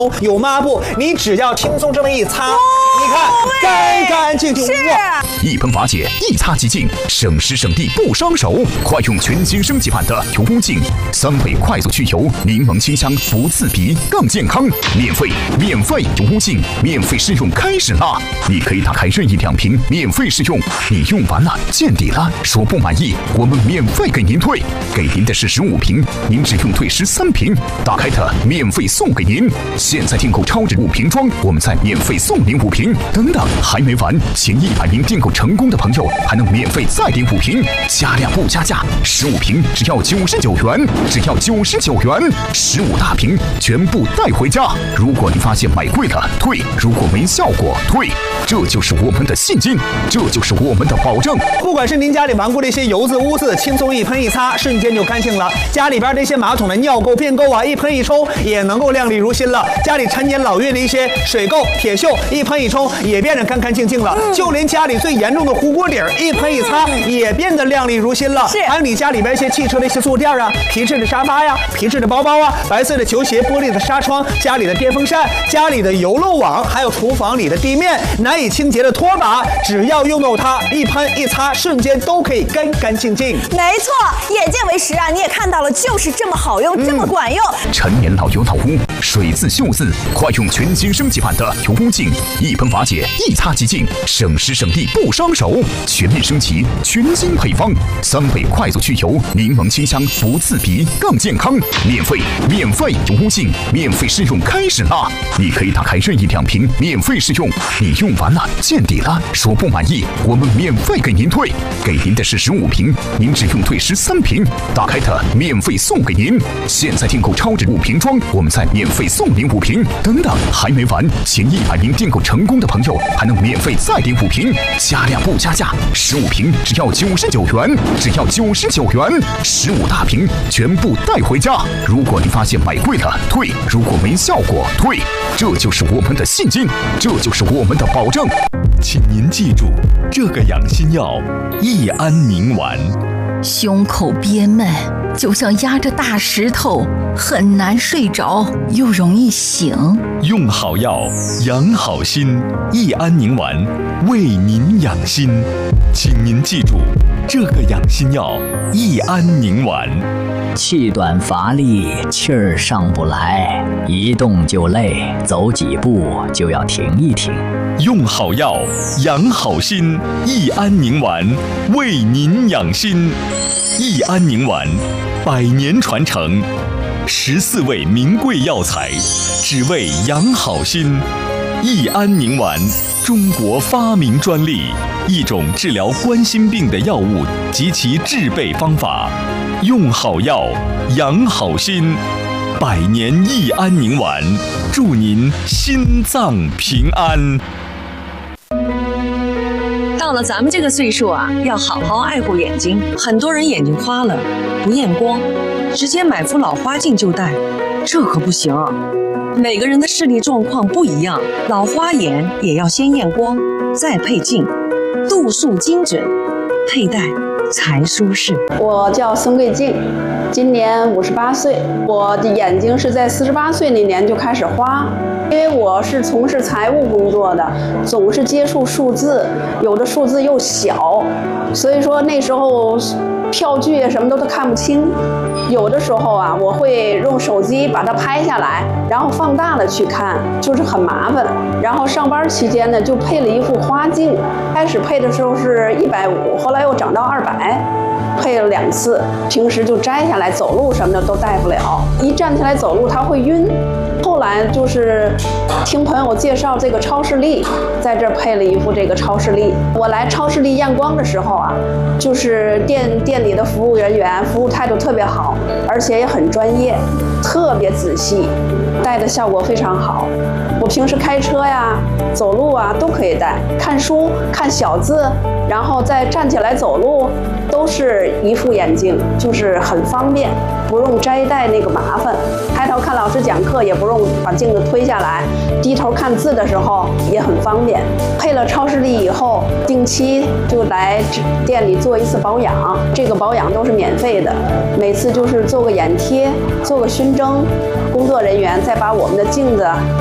有抹布，你只要轻松这么一擦，你看干干净净。 哇！ 一喷法解，一擦即净，省时省力不伤手。快用全新升级版的油污净，3倍快速去油，柠檬清香不刺鼻，更健康。免费油污净免费试用开始啦！你可以打开任意2瓶免费试用，你用完了见底了，说不满意，我们免费给您退，给您的是15瓶，您只用退13瓶，打开它免费送给您。现在订购超值5瓶装，我们再免费送您5瓶。等等，还没完，前100名订购成功的朋友还能免费再领5瓶，加量不加价，15瓶只要99元，只要99元，15大瓶全部带回家。如果你发现买贵了退，如果没效果退，这就是我们的信心，这就是我们的保证。 不管是您家里顽固的一些油渍污渍，轻松一喷一擦，瞬间就干净了；家里边这些马桶的尿垢、便垢啊，一喷一冲也能够亮丽如新了；家里陈年老月的一些水垢、铁锈，一喷一冲也变得干干净净了；就连家里最严重的糊锅底儿，一喷一擦也变得亮丽如新了。还有你家里边一些汽车的一些坐垫啊、皮质的沙发呀、皮质的包包啊、白色的球鞋、玻璃的纱窗、家里的电风扇、家里的油漏网，还有厨房里的地面难以清洁的拖把，只要用到它，一喷一擦，瞬间都可以干干净净。 没错，眼见为实啊！你也看到了，就是这么好用，这么管用。 陈年老油老污、水渍锈渍，快用全新升级版的油污净，一喷法解，一擦即净，省时省力不伤手。全面升级，全新配方，3倍快速去油，柠檬清香不刺鼻，更健康。免费油污净免费试用开始啦！你可以打开任意2瓶免费试用，你用完了见底了，说不满意，我们免费给您退，给您的是15瓶，您只用退13瓶，打开它免费送给您。现在订购超值5瓶装，我们再免费送您5瓶。等等，还没完，前100名订购成功的朋友还能免费再领5瓶，加量不加价，15瓶只要99元，只要99元，15大瓶全部带回家。如果你发现买贵了退，如果没效果退，这就是我们的信心，这就是我们的保证。 请您记住，这个养心药益安宁丸。 胸口憋闷，就像压着大石头，很难睡着，又容易醒。 用好药，养好心，益安宁丸为您养心。请您记住，这个养心药益安宁丸。 气短乏力，气儿上不来，一动就累，走几步就要停一停。 用好药，养好心，益安宁丸为您养心。益安宁丸100年传承，14味名贵药材，只为养好心。益安宁丸，中国发明专利，一种治疗冠心病的药物及其制备方法。用好药，养好心，100年益安宁丸，祝您心脏平安。 到了咱们这个岁数啊，要好好爱护眼睛。很多人眼睛花了，不验光，直接买副老花镜就戴，这可不行。每个人的视力状况不一样，老花眼也要先验光，再配镜，度数精准，佩戴才舒适。 我叫孙桂静，今年58岁。我的眼睛是在48岁那年就开始花，因为我是从事财务工作的，总是接触数字，有的数字又小，所以说那时候票据什么都看不清。有的时候啊，我会用手机把它拍下来，然后放大了去看，就是很麻烦。然后上班期间呢，就配了一副花镜，开始配的时候是150，后来又涨到200。配了2次，平时就摘下来走路什么的都戴不了，一站起来走路它会晕。后来就是听朋友介绍这个超视力，在这儿配了一副这个超视力。我来超视力验光的时候啊，就是店里的服务人员服务态度特别好，而且也很专业，特别仔细，戴的效果非常好。我平时开车呀、走路啊都可以戴，看书、看小字，然后再站起来走路，都是一副眼镜，就是很方便，不用摘戴那个麻烦。抬头看老师讲课，也不用把镜子推下来，低头看字的时候也很方便。配了超视力以后，定期就来店里做一次保养，这个保养都是免费的，每次就是做个眼贴，做个熏蒸，工作人员再把我们的镜子